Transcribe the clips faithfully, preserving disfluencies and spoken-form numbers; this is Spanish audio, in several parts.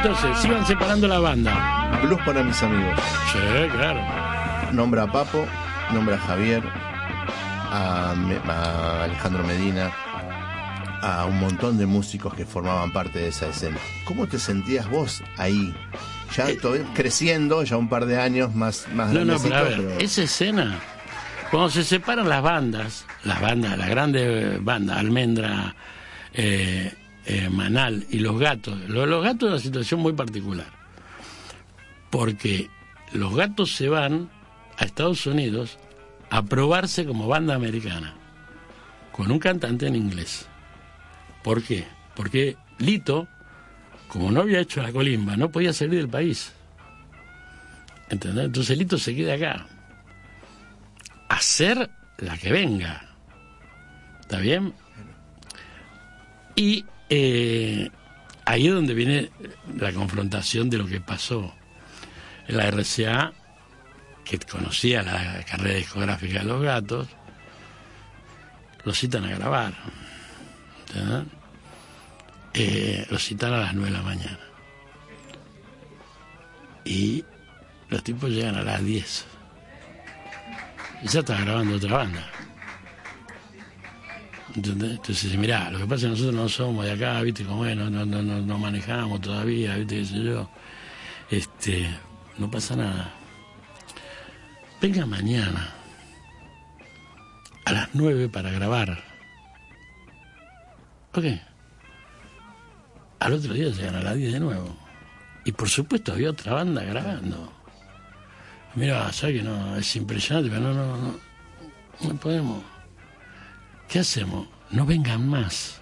entonces, sigan separando la banda. Blues para mis amigos. Sí, claro. Nombra a Papo, nombra a Javier, a, Me- a Alejandro Medina, a un montón de músicos que formaban parte de esa escena. ¿Cómo te sentías vos ahí? Ya Eh, to- creciendo, ya un par de años más, más No, no, grandecito, pero a ver, pero- esa escena, cuando se separan las bandas, las bandas, las grandes bandas, Almendra, eh, eh, Manal y Los Gatos, los, los Gatos es una situación muy particular, porque Los Gatos se van a Estados Unidos a probarse como banda americana, con un cantante en inglés. ¿Por qué? Porque Lito, como no había hecho la colimba, no podía salir del país. ¿Entendés? Entonces Lito se queda acá. Hacer la que venga. ¿Está bien? Y eh, ahí es donde viene la confrontación de lo que pasó. En la R C A, que conocía la carrera discográfica de Los Gatos, lo citan a grabar. ¿Entendés? Eh, lo citan a las nueve de la mañana. Y los tipos llegan a las diez. Y ya está grabando otra banda. ¿Entendés? Entonces, mirá, lo que pasa es que nosotros no somos de acá, viste, como es, no, no, no, no no manejamos todavía, viste, qué sé yo. Este, no pasa nada. Venga mañana a las nueve para grabar. Ok. Al otro día llegan a las diez de nuevo. Y por supuesto había otra banda grabando. Mira, ¿sabes que no? Es impresionante, pero no, no, no. No podemos. ¿Qué hacemos? No vengan más.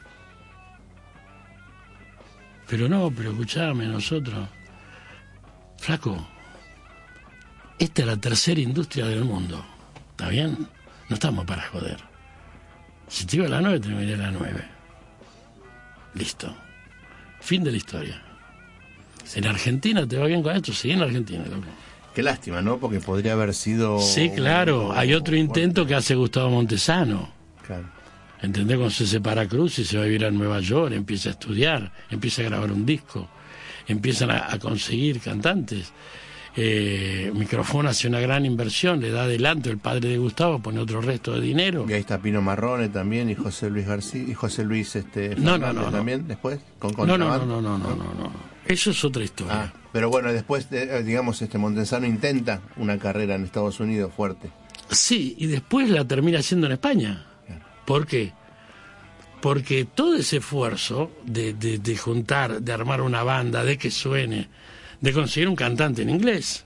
Pero no, pero escuchame, nosotros. Flaco, esta es la tercera industria del mundo. ¿Está bien? No estamos para joder. Si te iba a las nueve, te iré a las nueve. Listo. Fin de la historia. Si en Argentina te va bien con esto, sigue en Argentina, loco. Qué lástima, ¿no? Porque podría haber sido... Sí, claro. Hay otro intento que hace Gustavo Montesano. Claro. ¿Entendés? Cuando se separa Cruz y se va a vivir a Nueva York, empieza a estudiar, empieza a grabar un disco, empiezan a, a conseguir cantantes. Eh, Micrófono hace una gran inversión, le da adelanto el padre de Gustavo, pone otro resto de dinero. Y ahí está Pino Marrone también, y José Luis García, y José Luis este, No, no, Fernández no, no. también, después, con No, no, contrabando. no, no, no, no, no, no. Eso es otra historia. Ah, pero bueno, después, eh, digamos, este Montesano intenta una carrera en Estados Unidos fuerte. Sí, y después la termina haciendo en España. ¿Por qué? Porque todo ese esfuerzo de, de, de juntar, de armar una banda, de que suene, de conseguir un cantante en inglés,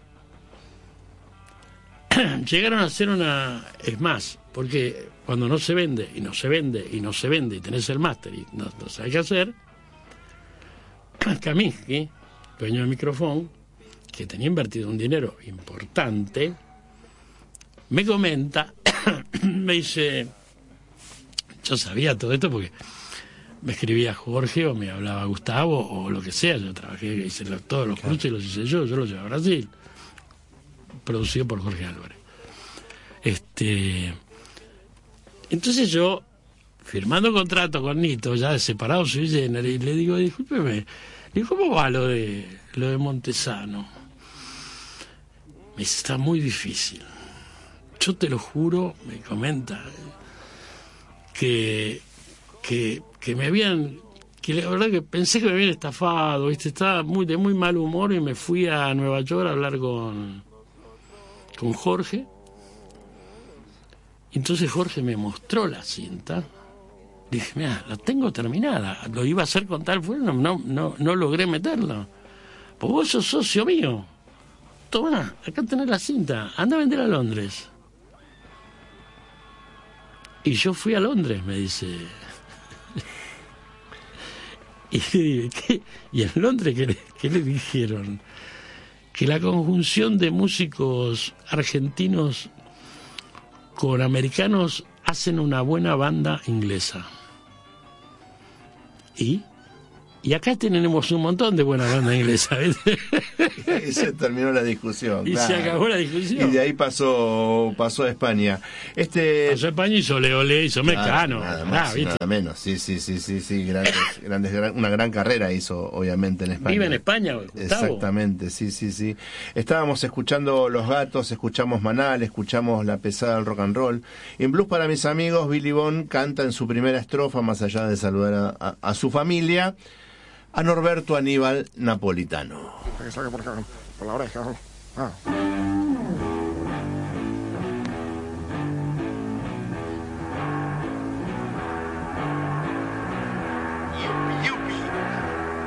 llegaron a hacer una... Es más, porque cuando no se vende, y no se vende, y no se vende, y tenés el máster, y no, no sabes qué hacer, Kaminsky, dueño de Micrófono, que tenía invertido un dinero importante, me comenta, me dice... Yo sabía todo esto porque me escribía Jorge o me hablaba Gustavo o lo que sea. Yo trabajé, hice los, todos los cruces, los hice yo, yo los llevé a Brasil. Producido por Jorge Álvarez. Este, entonces yo, firmando contrato con Nito, ya de separado soy Jenner, y le digo, discúlpeme, ¿y cómo va lo de, lo de Montesano? Me dice, está muy difícil. Yo te lo juro, me comenta... Que, que, que me habían, que la verdad que pensé que me habían estafado, ¿viste? Estaba muy, de muy mal humor y me fui a Nueva York a hablar con, con Jorge. Entonces Jorge me mostró la cinta. Dije, mira, la tengo terminada, lo iba a hacer con tal forma, no, no, no logré meterlo. Pues vos sos socio mío. Toma, acá tenés la cinta, anda a vender a Londres. Y yo fui a Londres, me dice. Y le dije, ¿qué? Y en Londres, ¿qué le, qué le dijeron? Que la conjunción de músicos argentinos con americanos hacen una buena banda inglesa. ¿Y? Y acá tenemos un montón de buenas bandas inglesas, ¿viste? Y se terminó la discusión. Y claro. se acabó la discusión. Y de ahí pasó pasó a España. Este Pasó a España, hizo Ole Ole, hizo Mecano. Nada más, Ah, ¿viste? nada menos. Sí, sí, sí, sí, sí. Grandes, grandes, gran- una gran carrera hizo, obviamente, en España. Vive en España, Gustavo. Exactamente, sí, sí, sí. Estábamos escuchando Los Gatos, escuchamos Manal, escuchamos La Pesada del Rock and Roll. En Blues para mis amigos, Billy Bond canta en su primera estrofa, más allá de saludar a, a, a su familia, a Norberto Aníbal Napolitano. Que salga por acá, por la oreja. Ah.